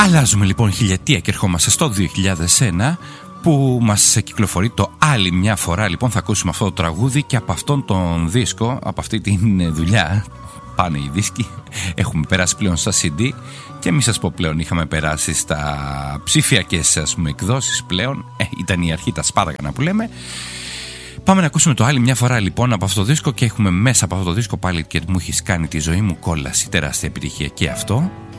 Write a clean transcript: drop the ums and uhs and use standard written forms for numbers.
Αλλάζουμε λοιπόν χιλιετία και ερχόμαστε στο 2001 που μας κυκλοφορεί το άλλη μια φορά. Λοιπόν θα ακούσουμε αυτό το τραγούδι και από αυτόν τον δίσκο, από αυτή τη δουλειά, πάνε οι δίσκοι, έχουμε περάσει πλέον στα CD και μη σας πω πλέον είχαμε περάσει στα ψηφιακές εκδόσεις πλέον, ήταν η αρχή τα σπάραγανα που λέμε. Πάμε να ακούσουμε το άλλη μια φορά λοιπόν από αυτό το δίσκο και έχουμε μέσα από αυτό το δίσκο πάλι και μου έχεις κάνει τη ζωή μου κόλαση, τεράστια επιτυχία και αυτό.